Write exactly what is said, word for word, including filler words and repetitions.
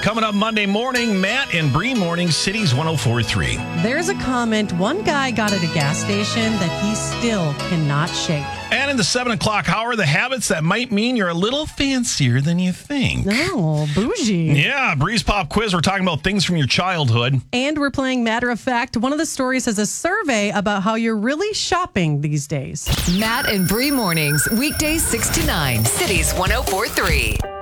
Coming up Monday morning, Matt and Bree Morning, Cities one oh four point three. There's a comment one guy got at a gas station that he still cannot shake. And in the seven o'clock hour, the habits that might mean you're a little fancier than you think. Oh, bougie. Yeah, Breeze Pop Quiz. We're talking about things from your childhood. And we're playing Matter of Fact. One of the stories has a survey about how you're really shopping these days. Matt and Bree Mornings, weekdays six to nine, Cities one oh four point three.